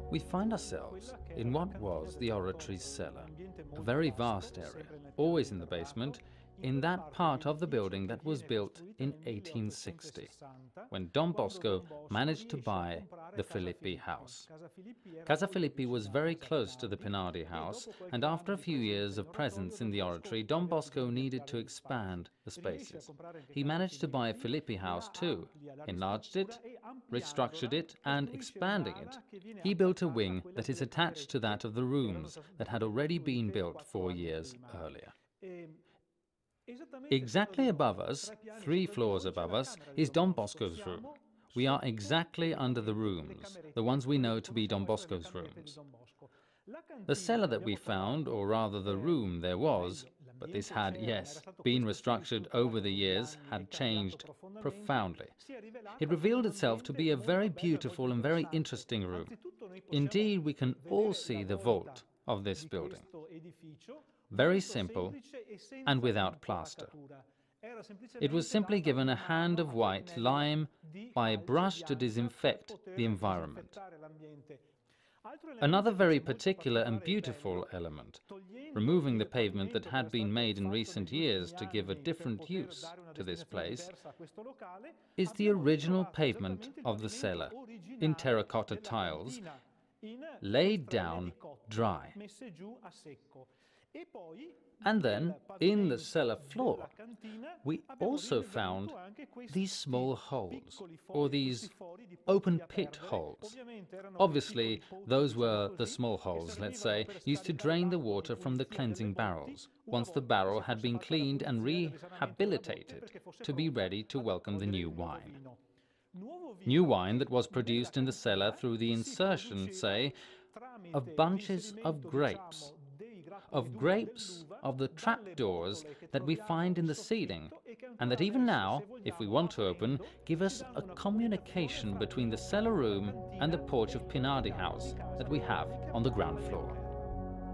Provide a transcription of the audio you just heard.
We find ourselves in what was the oratory's cellar, a very vast area, always in the basement, in that part of the building that was built in 1860, when Don Bosco managed to buy the Filippi house. Casa Filippi was very close to the Pinardi house, and after a few years of presence in the oratory, Don Bosco needed to expand the spaces. He managed to buy Filippi house too, enlarged it, restructured it, and expanding it, he built a wing that is attached to that of the rooms that had already been built 4 years earlier. Exactly above us, 3 floors above us, is Don Bosco's room. We are exactly under the rooms, the ones we know to be Don Bosco's rooms. The cellar that we found, or rather the room there was, but this had, yes, been restructured over the years, had changed profoundly. It revealed itself to be a very beautiful and very interesting room. Indeed, we can all see the vault of this building. Very simple and without plaster. It was simply given a hand of white lime by a brush to disinfect the environment. Another very particular and beautiful element, removing the pavement that had been made in recent years to give a different use to this place, is the original pavement of the cellar, in terracotta tiles, laid down dry. And then, in the cellar floor, we also found these small holes, or these open pit holes. Obviously, those were the small holes, let's say, used to drain the water from the cleansing barrels, once the barrel had been cleaned and rehabilitated to be ready to welcome the new wine. New wine that was produced in the cellar through the insertion, say, of bunches of grapes of the trapdoors that we find in the ceiling, and that even now, if we want to open, give us a communication between the cellar room and the porch of Pinardi House that we have on the ground floor.